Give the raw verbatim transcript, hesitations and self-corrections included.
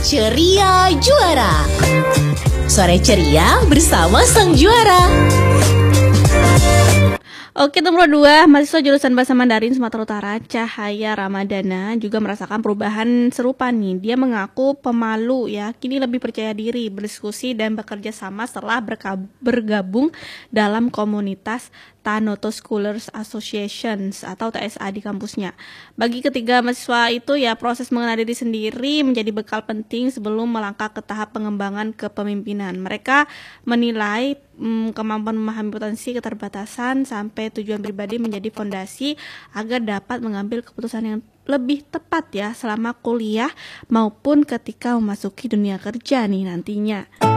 Ceria Juara. Sore ceria bersama sang juara. Oke, nomor dua, mahasiswa jurusan Bahasa Mandarin Sumatera Utara, Cahaya Ramadana juga merasakan perubahan serupa nih. Dia mengaku pemalu ya, kini lebih percaya diri, berdiskusi dan bekerja sama setelah bergabung dalam komunitas Tanoto Scholars Associations atau T S A di kampusnya. Bagi ketiga mahasiswa itu ya, proses mengenal diri sendiri menjadi bekal penting sebelum melangkah ke tahap pengembangan kepemimpinan. Mereka menilai hmm, kemampuan memahami potensi keterbatasan sampai tujuan pribadi menjadi fondasi agar dapat mengambil keputusan yang lebih tepat ya selama kuliah maupun ketika memasuki dunia kerja nih nantinya.